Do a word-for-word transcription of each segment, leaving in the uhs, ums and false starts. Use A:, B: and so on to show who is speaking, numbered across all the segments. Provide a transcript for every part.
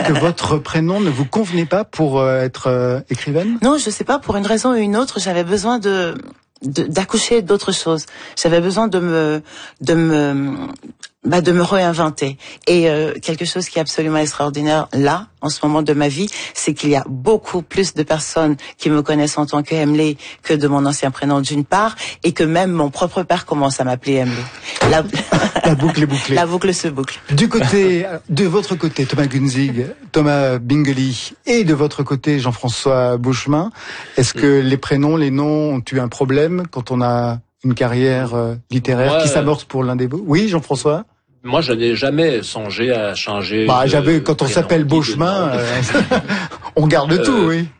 A: que votre prénom ne vous convenait pas pour euh, être euh, écrivaine?
B: Non, je sais pas, pour une raison ou une autre, j'avais besoin de d'accoucher d'autres choses. J'avais besoin de me de me bah de me réinventer. Et euh, quelque chose qui est absolument extraordinaire là, en ce moment de ma vie, c'est qu'il y a beaucoup plus de personnes qui me connaissent en tant que Emily que de mon ancien prénom d'une part, et que même mon propre père commence à m'appeler Emily. La...
A: La boucle est bouclée.
B: La boucle se boucle.
A: Du côté, de votre côté, Thomas Gunzig, Thomas Bingley, et de votre côté, Jean-François Beauchemin, est-ce que les prénoms, les noms ont eu un problème quand on a une carrière euh, littéraire
C: Moi,
A: qui s'amorce pour l'un des beaux? Oui, Jean-François?
C: Moi, je n'ai jamais songé à changer.
A: Bah,
C: de,
A: j'avais, quand on s'appelle Beauchemin, euh, on garde euh, tout, oui.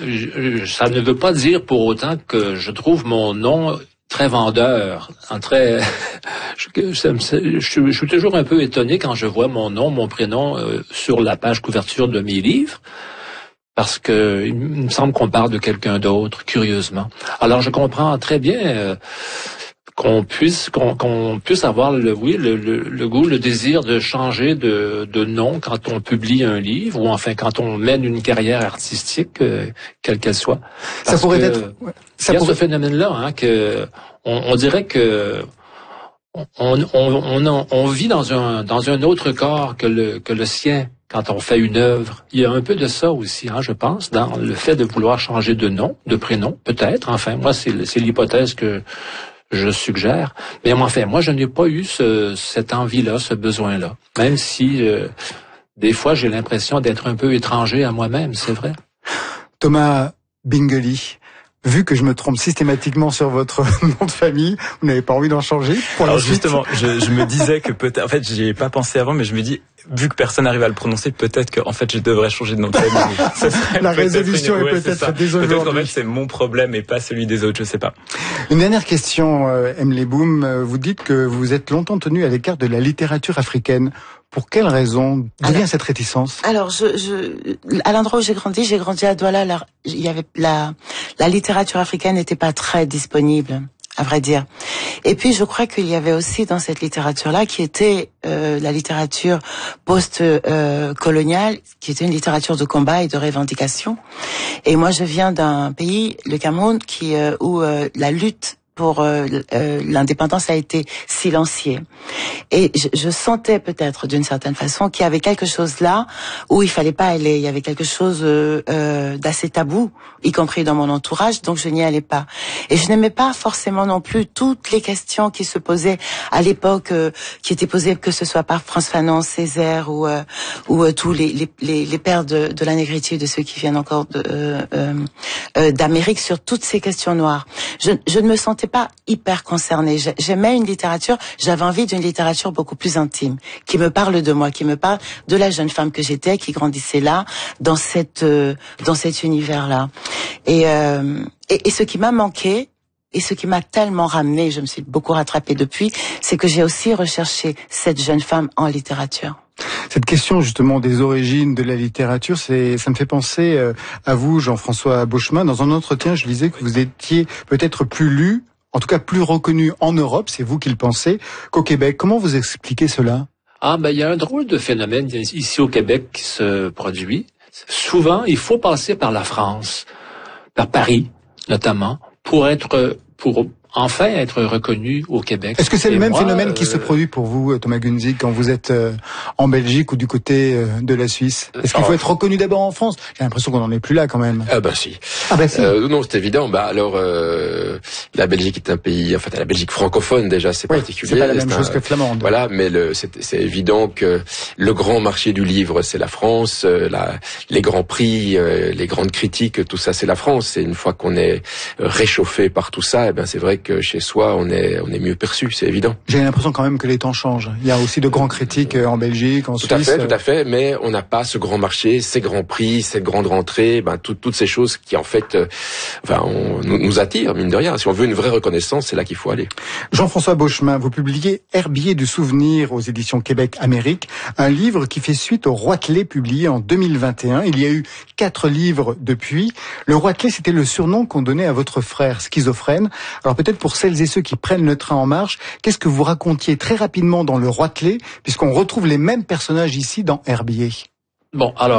C: Je, ça ne veut pas dire pour autant que je trouve mon nom très vendeur, en très. je, je, je, je suis toujours un peu étonné quand je vois mon nom, mon prénom euh, sur la page couverture de mes livres, parce que il me semble qu'on parle de quelqu'un d'autre, curieusement. Alors, je comprends très bien. Euh, qu'on puisse qu'on, qu'on puisse avoir le oui le, le, le goût, le désir de changer de, de nom quand on publie un livre, ou enfin quand on mène une carrière artistique, euh, quelle qu'elle soit. Parce
A: ça pourrait
C: que,
A: être. Ouais, ça
C: il y a
A: pourrait...
C: ce phénomène-là, hein, que on, on dirait que on, on, on, on vit dans un dans un autre corps que le que le sien. Quand on fait une œuvre, il y a un peu de ça aussi, hein, je pense, dans le fait de vouloir changer de nom, de prénom, peut-être. Enfin, moi, c'est, c'est l'hypothèse que je suggère. Mais enfin, moi, je n'ai pas eu ce, cette envie-là, ce besoin-là. Même si, euh, des fois, j'ai l'impression d'être un peu étranger à moi-même, c'est vrai.
A: Thomas Bingley, vu que je me trompe systématiquement sur votre nom de famille, vous n'avez pas envie d'en changer pour la
D: Alors
A: suite?
D: justement, je, je me disais que peut-être, en fait, j'y ai pas pensé avant, mais je me dis, vu que personne n'arrive à le prononcer, peut-être que, en fait, je devrais changer de nom de famille. Ça serait
A: la résolution
D: une...
A: est
D: ouais,
A: peut-être
D: c'est
A: dès aujourd'hui.
D: Peut-être qu'en fait, c'est mon problème et pas celui des autres, je sais pas.
A: Une dernière question, euh, Emily Boom. Vous dites que vous êtes longtemps tenu à l'écart de la littérature africaine. Pour quelle raison? D'où vient cette réticence?
B: Alors, je, je, à l'endroit où j'ai grandi, j'ai grandi à Douala. La, il y avait la, la littérature africaine n'était pas très disponible, à vrai dire. Et puis, je crois qu'il y avait aussi dans cette littérature-là, qui était euh, la littérature post-coloniale, euh, qui était une littérature de combat et de revendication. Et moi, je viens d'un pays, le Cameroun, qui euh, où euh, la lutte pour euh, euh, l'indépendance a été silenciée. Et je, je sentais peut-être d'une certaine façon qu'il y avait quelque chose là où il fallait pas aller. Il y avait quelque chose euh, euh, d'assez tabou, y compris dans mon entourage, donc je n'y allais pas. Et je n'aimais pas forcément non plus toutes les questions qui se posaient à l'époque, euh, qui étaient posées que ce soit par Frantz Fanon, Césaire ou euh, ou euh, tous les, les les les pères de, de la négritude, de ceux qui viennent encore de, euh, euh, d'Amérique, sur toutes ces questions noires. Je, je ne me sentais pas hyper concernée. J'aimais une littérature, j'avais envie d'une littérature beaucoup plus intime, qui me parle de moi, qui me parle de la jeune femme que j'étais, qui grandissait là, dans cette euh, dans cet univers-là. Et, euh, et et ce qui m'a manqué, et ce qui m'a tellement ramené, je me suis beaucoup rattrapée depuis, c'est que j'ai aussi recherché cette jeune femme en littérature.
A: Cette question justement des origines de la littérature, c'est, ça me fait penser euh, à vous, Jean-François Beauchemin. Dans un entretien, je disais que vous étiez peut-être plus lu, en tout cas plus reconnu en Europe, c'est vous qui le pensez, qu'au Québec. Comment vous expliquez cela?
C: Ah, ben, il y a un drôle de phénomène ici au Québec qui se produit. Souvent, il faut passer par la France, par Paris, notamment, pour être, pour enfin être reconnu au Québec.
A: Est-ce que c'est
C: Et
A: le même
C: moi,
A: phénomène
C: euh,
A: qui se produit pour vous, Thomas Gunzig, quand vous êtes euh, en Belgique ou du côté euh, de la Suisse? Est-ce qu'il faut être reconnu d'abord en France? J'ai l'impression qu'on n'en est plus là quand même.
E: Ah bah si.
A: Ah bah si.
E: Euh, non, c'est évident. Bah alors, euh, la Belgique est un pays, en fait, la Belgique francophone déjà, c'est
A: oui,
E: particulier.
A: C'est pas la même
E: c'est
A: chose
E: un,
A: que flamande.
E: Voilà, mais le, c'est, c'est évident que le grand marché du livre, c'est la France. Euh, la, les grands prix, euh, les grandes critiques, tout ça, c'est la France. Et une fois qu'on est réchauffé par tout ça, eh ben c'est vrai que chez soi, on est, on est mieux perçu, c'est évident.
A: J'ai l'impression quand même que les temps changent. Il y a aussi de grands critiques en Belgique, en
E: tout
A: Suisse.
E: Tout à fait, tout à fait. Mais on n'a pas ce grand marché, ces grands prix, cette grande rentrée, ben tout, toutes ces choses qui en fait, euh, enfin, on, nous, nous attirent mine de rien. Si on veut une vraie reconnaissance, c'est là qu'il faut aller.
A: Jean-François Beauchemin, vous publiez Herbier du souvenir aux éditions Québec Amérique, un livre qui fait suite au Roitelet publié en deux mille vingt et un. Il y a eu quatre livres depuis. Le Roitelet, c'était le surnom qu'on donnait à votre frère schizophrène. Alors peut-être pour celles et ceux qui prennent le train en marche, qu'est-ce que vous racontiez très rapidement dans le Roitelet, puisqu'on retrouve les mêmes personnages ici dans Herbier?
C: Bon, alors.